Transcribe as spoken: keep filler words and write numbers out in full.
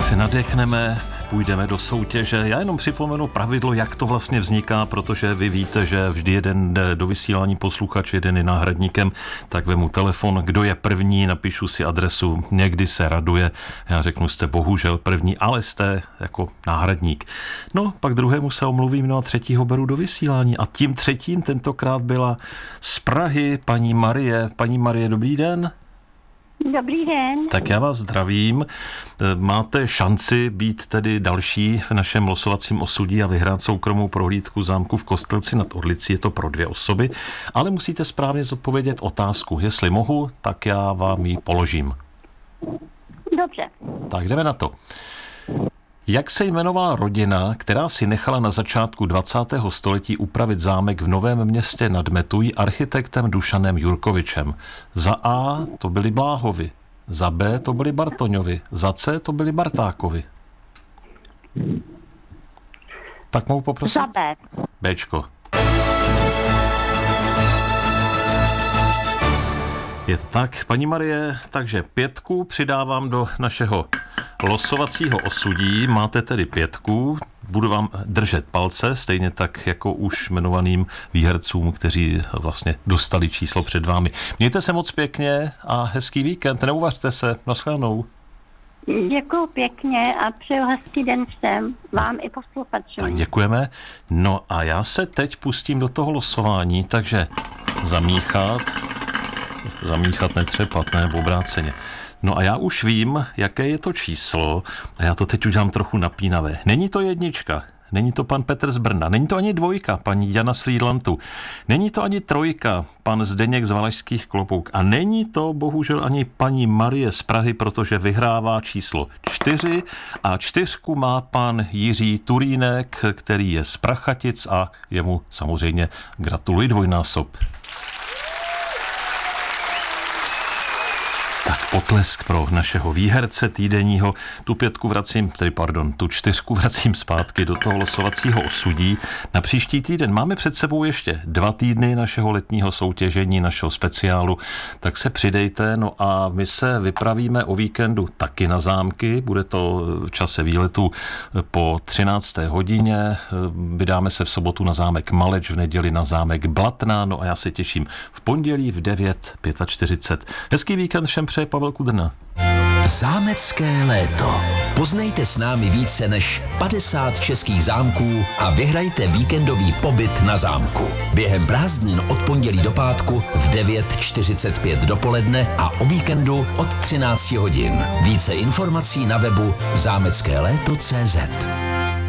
se nadechneme, půjdeme do soutěže. Já jenom připomenu pravidlo, jak to vlastně vzniká, protože vy víte, že vždy jeden jde do vysílání posluchač, jeden je náhradníkem, tak vemu telefon, kdo je první, napíšu si adresu, někdy se raduje, já řeknu, jste bohužel první, ale jste jako náhradník. No, pak druhému se omluvím, no a třetího beru do vysílání a tím třetím tentokrát byla z Prahy paní Marie. Paní Marie, dobrý den. Dobrý den. Tak já vás zdravím. Máte šanci být tedy další v našem losovacím osudí a vyhrát soukromou prohlídku zámku v Kostelci nad Orlicí. Je to pro dvě osoby, ale musíte správně zodpovědět otázku. Jestli mohu, tak já vám ji položím. Dobře. Tak jdeme na to. Jak se jmenovala rodina, která si nechala na začátku dvacátého století upravit zámek v Novém Městě nad Metují architektem Dušanem Jurkovičem? Za A to byli Bláhovi, za B to byli Bartoňovi, za C to byli Bartákovi. Tak mohu poprosit? Za B. Bčko. Je to tak, paní Marie, takže pětku přidávám do našeho losovacího osudí. Máte tedy pětku, budu vám držet palce, stejně tak jako už jmenovaným výhercům, kteří vlastně dostali číslo před vámi. Mějte se moc pěkně a hezký víkend, neuvařte se, nashledanou. Děkuju pěkně a přeju hezký den všem, vám i posluchačům. Tak děkujeme. No a já se teď pustím do toho losování, takže zamíchat, zamíchat netřepat, ne, obráceně. No a já už vím, jaké je to číslo a já to teď udělám trochu napínavé. Není to jednička, není to pan Petr z Brna, není to ani dvojka, paní Jana z Frýdlantu, není to ani trojka, pan Zdeněk z Valašských Klobouk a není to bohužel ani paní Marie z Prahy, protože vyhrává číslo čtyři a čtyřku má pan Jiří Turínek, který je z Prachatic a jemu samozřejmě gratuluji dvojnásob. Tak potlesk pro našeho výherce týdenního. Tu pětku vracím, tedy pardon, tu čtyřku vracím zpátky do toho losovacího osudí. Na příští týden máme před sebou ještě dva týdny našeho letního soutěžení, našeho speciálu, tak se přidejte, no a my se vypravíme o víkendu taky na zámky, bude to v čase výletu po třinácté hodině, vydáme se v sobotu na zámek Maleč, v neděli na zámek Blatná, no a já se těším v pondělí v devět čtyřicet pět. Hezký víkend všem přeje Pavel Kudrna. Zámecké léto. Poznejte s námi více než padesát českých zámků a vyhrajte víkendový pobyt na zámku. Během prázdnin od pondělí do pátku v devět čtyřicet pět dopoledne a o víkendu od třináct hodin. Více informací na webu zámecké léto tečka cé zet.